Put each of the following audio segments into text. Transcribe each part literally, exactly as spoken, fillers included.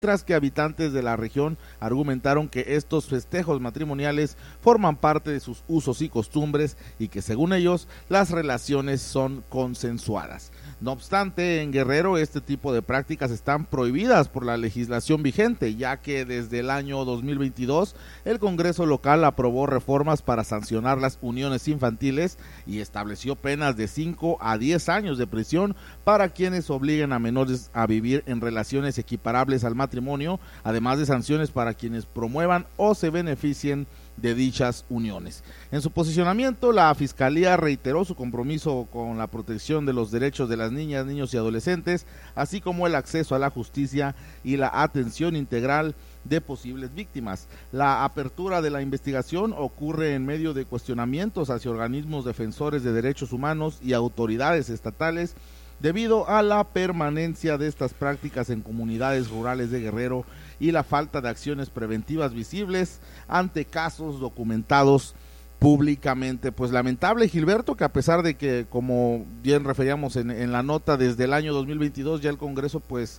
tras que habitantes de la región argumentaron que estos festejos matrimoniales forman parte de sus usos y costumbres y que según ellos las relaciones son consensuadas. No obstante, en Guerrero este tipo de prácticas están prohibidas por la legislación vigente, ya que desde el año dos mil veintidós el Congreso local aprobó reformas para sancionar las uniones infantiles y estableció penas de cinco a diez años de prisión para quienes obliguen a menores a vivir en relaciones equiparables al matrimonio, además de sanciones para quienes promuevan o se beneficien de dichas uniones. En su posicionamiento, la Fiscalía reiteró su compromiso con la protección de los derechos de las niñas, niños y adolescentes, así como el acceso a la justicia y la atención integral de posibles víctimas. La apertura de la investigación ocurre en medio de cuestionamientos hacia organismos defensores de derechos humanos y autoridades estatales debido a la permanencia de estas prácticas en comunidades rurales de Guerrero y la falta de acciones preventivas visibles ante casos documentados públicamente. Pues lamentable, Gilberto, que a pesar de que, como bien referíamos en, en la nota, desde el año dos mil veintidós ya el Congreso pues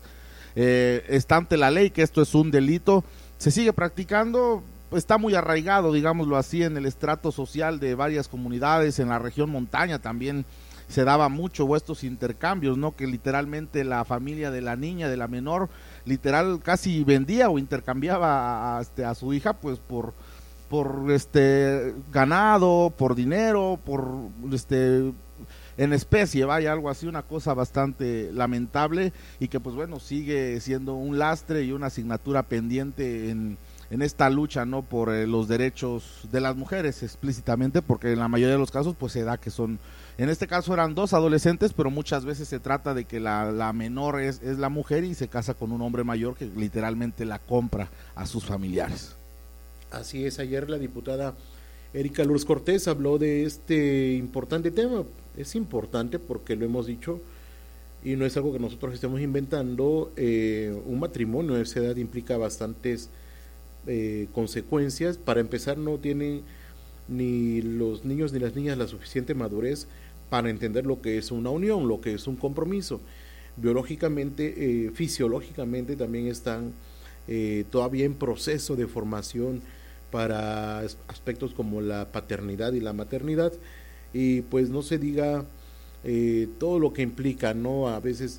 eh, está ante la ley que esto es un delito, se sigue practicando. Está muy arraigado, digámoslo así, en el estrato social de varias comunidades, en la región montaña también se daba mucho o estos intercambios, ¿no? Que literalmente la familia de la niña, de la menor, literal casi vendía o intercambiaba a, a, este, a su hija, pues por por este ganado, por dinero, por este en especie, vaya, algo así, una cosa bastante lamentable y que pues bueno, sigue siendo un lastre y una asignatura pendiente en en esta lucha, ¿no? Por eh, los derechos de las mujeres explícitamente, porque en la mayoría de los casos pues se da que son, en este caso eran dos adolescentes, pero muchas veces se trata de que la, la menor es, es la mujer y se casa con un hombre mayor que literalmente la compra a sus familiares. Así es, ayer la diputada Erika Lourdes Cortés habló de este importante tema. Es importante porque lo hemos dicho y no es algo que nosotros estemos inventando. Eh, un matrimonio de esa edad implica bastantes Eh, consecuencias. Para empezar, no tienen ni los niños ni las niñas la suficiente madurez para entender lo que es una unión, lo que es un compromiso. Biológicamente, eh, fisiológicamente también están eh, todavía en proceso de formación para aspectos como la paternidad y la maternidad, y pues no se diga eh, todo lo que implica, ¿no? A veces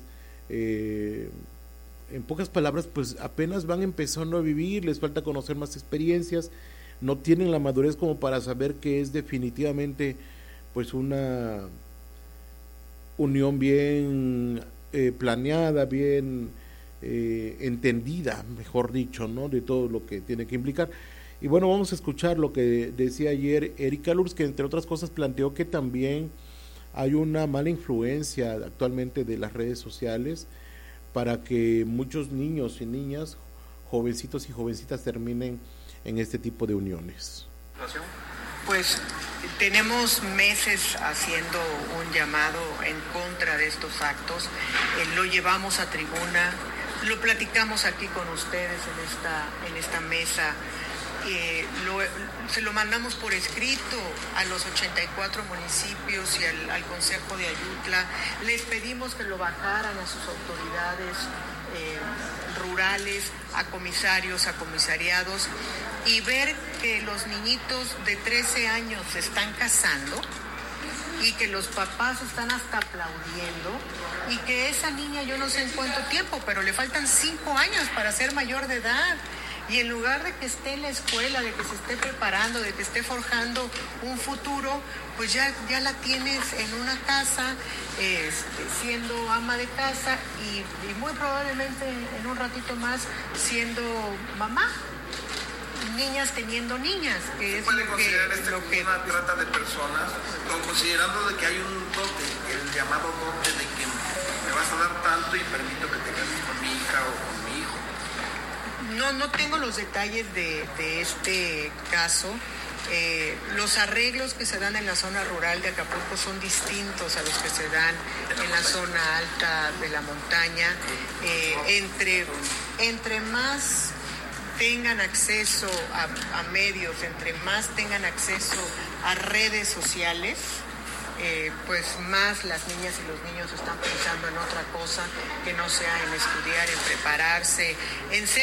eh, en pocas palabras, pues apenas van empezando a vivir, les falta conocer más experiencias, no tienen la madurez como para saber que es definitivamente pues una unión bien eh, planeada, bien eh, entendida, mejor dicho, ¿no? De todo lo que tiene que implicar. Y bueno, vamos a escuchar lo que decía ayer Erika Lourdes, que entre otras cosas planteó que también hay una mala influencia actualmente de las redes sociales para que muchos niños y niñas, jovencitos y jovencitas terminen en este tipo de uniones. Pues tenemos meses haciendo un llamado en contra de estos actos, eh, lo llevamos a tribuna, lo platicamos aquí con ustedes en esta, en esta mesa, eh, lo, se lo mandamos por escrito a los ochenta y cuatro municipios y al, al Consejo de Ayutla, les pedimos que lo bajaran a sus autoridades eh, rurales, a comisarios, a comisariados, y ver que los niñitos de trece años se están casando y que los papás están hasta aplaudiendo y que esa niña, yo no sé en cuánto tiempo, pero le faltan cinco años para ser mayor de edad. Y en lugar de que esté en la escuela, de que se esté preparando, de que esté forjando un futuro, pues ya, ya la tienes en una casa, este, siendo ama de casa y, y muy probablemente en un ratito más siendo mamá. Niñas teniendo niñas, que es ¿Puede lo considerar que, este lo como que una trata de personas, considerando de que hay un dote, el llamado dote de que me vas a dar tanto y permito que te cases con mi hija o con mi hijo? No, no tengo los detalles de, de este caso. Eh, los arreglos que se dan en la zona rural de Acapulco son distintos a los que se dan en la zona alta de la montaña. Eh, entre, entre más tengan acceso a, a medios, entre más tengan acceso a redes sociales, eh, pues más las niñas y los niños están pensando en otra cosa que no sea en estudiar, en prepararse, en ser